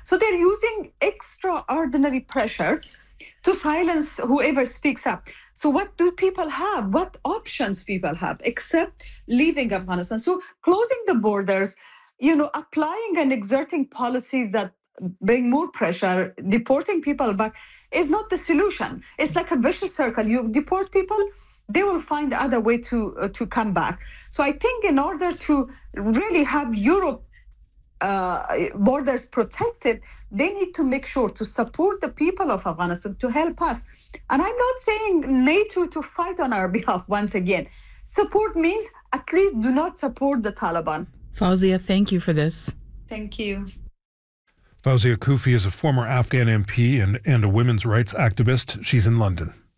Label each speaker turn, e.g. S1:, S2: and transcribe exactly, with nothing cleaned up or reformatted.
S1: So they're using extraordinary pressure to silence whoever speaks up. So what do people have? What options people have except leaving Afghanistan? So closing the borders, you know, applying and exerting policies that bring more pressure, deporting people back is not the solution. It's like a vicious circle. You deport people, they will find other way to uh, to come back. So I think in order to really have Europe uh, borders protected, they need to make sure to support the people of Afghanistan, to help us. And I'm not saying NATO to fight on our behalf once again. Support means at least do not support the Taliban.
S2: Fawzia, thank you for this.
S1: Thank you.
S3: Fawzia Koofi is a former Afghan M P and, and a women's rights activist. She's in London.